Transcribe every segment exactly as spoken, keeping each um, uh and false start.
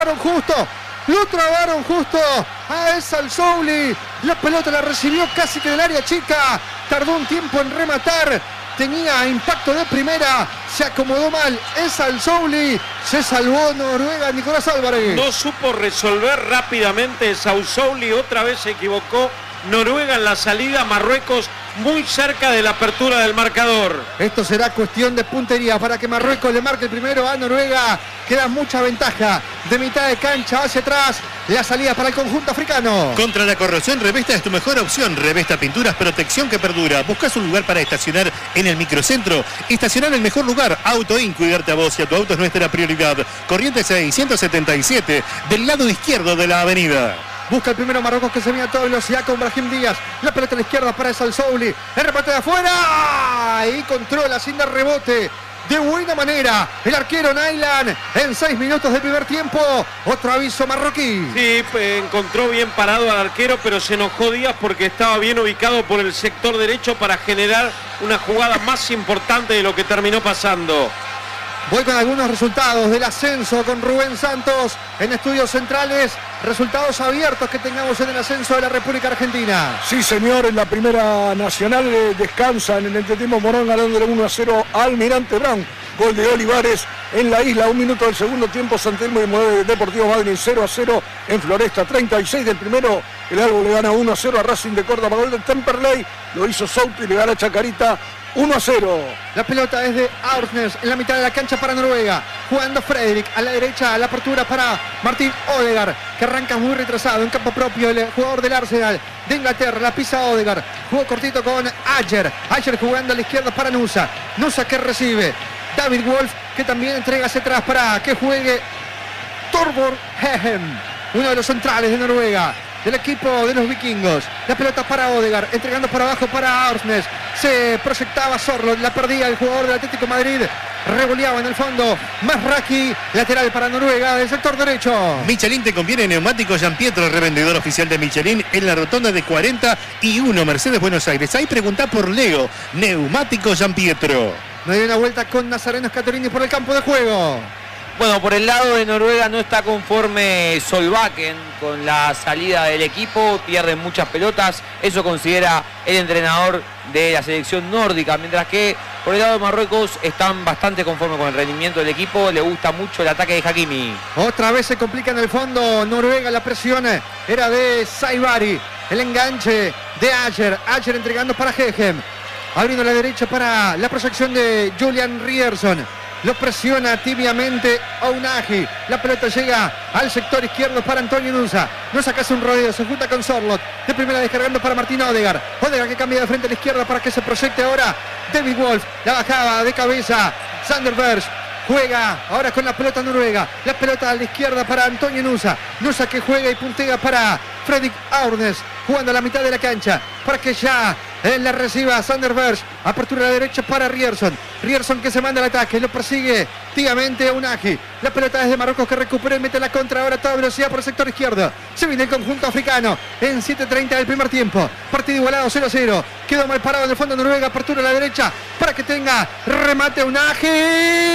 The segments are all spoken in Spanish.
justo, lo trabaron justo a Esa Souli. La pelota la recibió casi que del área chica, tardó un tiempo en rematar, tenía impacto de primera, se acomodó mal Esa Souli, se salvó Noruega. Nicolás Álvarez no supo resolver rápidamente. Esa Souli otra vez se equivocó. Noruega en la salida, Marruecos muy cerca de la apertura del marcador. Esto será cuestión de puntería para que Marruecos le marque el primero a Noruega. Queda mucha ventaja de mitad de cancha hacia atrás. La salida para el conjunto africano. Contra la corrosión, Revesta es tu mejor opción. Revesta Pinturas, protección que perdura. ¿Buscas un lugar para estacionar en el microcentro? Estacionar en el mejor lugar. Auto In, cuidarte a vos y a tu auto es nuestra prioridad. Corrientes seiscientos setenta y siete, del lado izquierdo de la avenida. Busca el primero Marruecos, que se viene a toda velocidad con Brahim Díaz. La pelota a la izquierda para Esa Souli. El remate de afuera. Y controla sin dar rebote. De buena manera el arquero Nailan en seis minutos del primer tiempo. Otro aviso marroquí. Sí, encontró bien parado al arquero, pero se enojó Díaz porque estaba bien ubicado por el sector derecho para generar una jugada más importante de lo que terminó pasando. Voy con algunos resultados del ascenso con Rubén Santos en Estudios Centrales. Resultados abiertos que tengamos en el ascenso de la República Argentina. Sí, señor, en la Primera Nacional eh, descansa en el entretiempo Morón, ganándole uno a cero a Almirante Brown. Gol de Olivares en la isla, un minuto del segundo tiempo. San Telmo y Deportivo Madrid cero a cero en Floresta. treinta y seis del primero, el Albo le gana uno a cero a Racing de Córdoba. Gol de Temperley, lo hizo Souto y le gana Chacarita uno a cero. La pelota es de Aursnes en la mitad de la cancha para Noruega. Jugando Fredrik a la derecha, la apertura para Martín Odegaard, que arranca muy retrasado en campo propio. El jugador del Arsenal de Inglaterra, la pisa Odegaard. Jugó cortito con Ayer. Ayer jugando a la izquierda para Nusa. Nusa que recibe. David Wolf, que también entrega hacia atrás para que juegue Torbjørn Hegem, uno de los centrales de Noruega, del equipo de los vikingos. La pelota para Odegaard, entregando para abajo para Aursnes. Se proyectaba Sorlo, la perdía el jugador del Atlético de Madrid. Revoleaba en el fondo Masraki, lateral para Noruega del sector derecho. Michelin te conviene neumáticos Giampietro, revendedor oficial de Michelin en la rotonda de cuarenta y uno Mercedes Buenos Aires. Ahí preguntá por Leo, neumáticos Giampietro. No hay una vuelta con Nazareno Scatorini por el campo de juego. Bueno, por el lado de Noruega no está conforme Solbakken con la salida del equipo, pierden muchas pelotas, eso considera el entrenador de la selección nórdica, mientras que por el lado de Marruecos están bastante conformes con el rendimiento del equipo, le gusta mucho el ataque de Hakimi. Otra vez se complica en el fondo Noruega, la presión era de Saibari, el enganche de Ayer, Ayer entregando para Hegem, abriendo la derecha para la proyección de Julian Ryerson. Lo presiona tibiamente Ounahi. La pelota llega al sector izquierdo para Antonio Nusa. Nusa que hace un rodeo, se junta con Sorloth. De primera descargando para Martín Odegaard. Odegaard que cambia de frente a la izquierda para que se proyecte ahora David Wolf. La bajaba de cabeza Sander Berge. Juega ahora con la pelota Noruega. La pelota a la izquierda para Antonio Nusa. Nusa que juega y puntea para Fredrik Aursnes. Jugando a la mitad de la cancha para que ya él la reciba Sander Berge. Apertura a la derecha para Ryerson. Ryerson que se manda al ataque. Lo persigue tíamente Ounahi. La pelota es de Marruecos que recupera y mete la contra ahora a toda velocidad por el sector izquierdo. Se viene el conjunto africano en siete treinta del primer tiempo. Partido igualado cero a cero. Quedó mal parado en el fondo Noruega. Apertura a la derecha para que tenga remate Ounahi.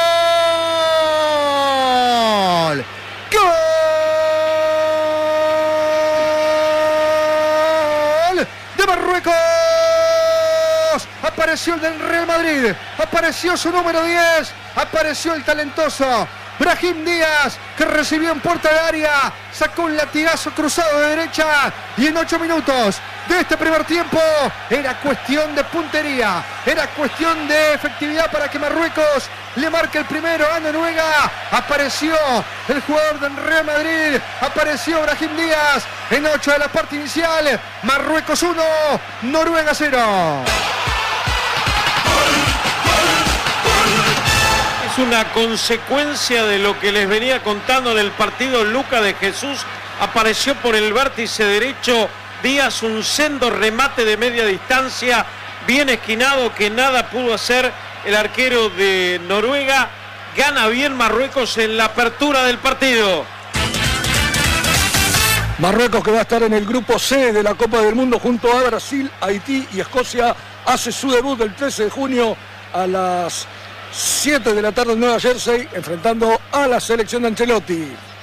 ¡Gol! ¡Gol! De Marruecos. Apareció el del Real Madrid, apareció su número diez, apareció el talentoso Brahim Díaz, que recibió en puerta de área, sacó un latigazo cruzado de derecha y en ocho minutos de este primer tiempo era cuestión de puntería, era cuestión de efectividad para que Marruecos le marque el primero a Noruega. Apareció el jugador del Real Madrid, apareció Brahim Díaz en ocho de la parte inicial. Marruecos uno, Noruega cero. Es una consecuencia de lo que les venía contando del partido. Lucas de Jesús apareció por el vértice derecho. Díaz, un sendo remate de media distancia, bien esquinado, que nada pudo hacer el arquero de Noruega. Gana bien Marruecos en la apertura del partido. Marruecos, que va a estar en el grupo C de la Copa del Mundo junto a Brasil, Haití y Escocia, hace su debut el trece de junio a las siete de la tarde en Nueva Jersey, enfrentando a la selección de Ancelotti.